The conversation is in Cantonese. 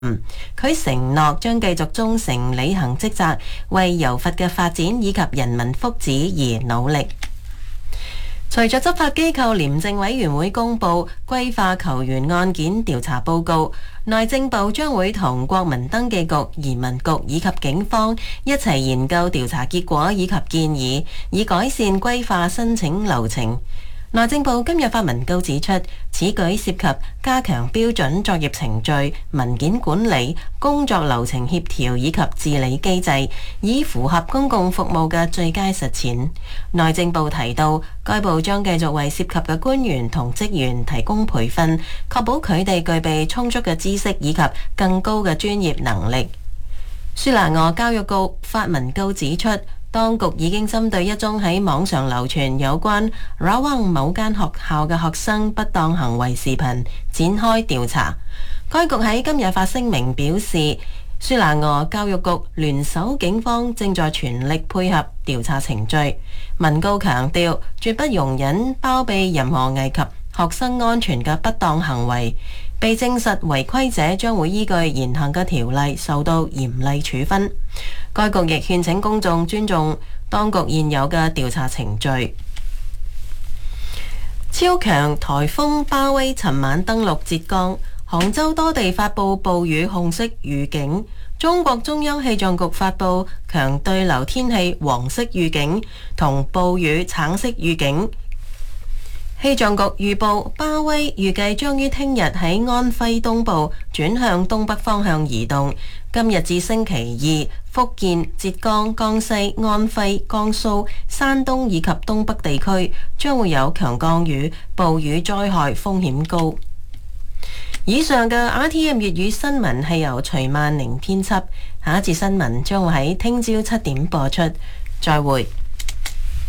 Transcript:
佢承諾將繼續忠誠履行職責，為柔佛嘅發展以及人民福祉而努力。隨着執法機構廉政委員會公布歸化球員案件調查報告，內政部將會同國民登記局、移民局以及警方一齊研究調查結果以及建議，以改善歸化申請流程。內政部今日發文告指出，此舉涉及加強標準作業程序、文件管理、工作流程協調以及治理機制，以符合公共服務嘅最佳實踐。內政部提到，該部將繼續為涉及嘅官員同職員提供培訓，確保佢哋具備充足嘅知識以及更高嘅專業能力。舒蘭俄教育局發文告指出，當局已經針對一宗喺網上流傳有關 Rawang 某間學校嘅學生不當行為視頻展開調查。該局喺今日發聲明表示，舒蘭俄教育局聯手警方正在全力配合調查程序。文告強調，絕不容忍包庇任何危及學生安全嘅不當行為。被證實違規者將會依據現行嘅條例受到嚴厲處分。該局亦勸請公眾尊重當局現有嘅調查程序。超強颱風巴威尋晚登陸浙江，杭州多地發布暴雨紅色預警。中國中央氣象局發布強對流天氣黃色預警同暴雨橙色預警。氣象局預報，巴威預計將於聽日喺安徽東部轉向東北方向移動，今日至星期二，福建、浙江、江西、安徽、江蘇、山東以及東北地區將會有強降雨、暴雨災害風險高。以上嘅 RTM 粵語新聞係由徐萬寧編輯，下一節新聞將會喺聽朝7點播出，再會。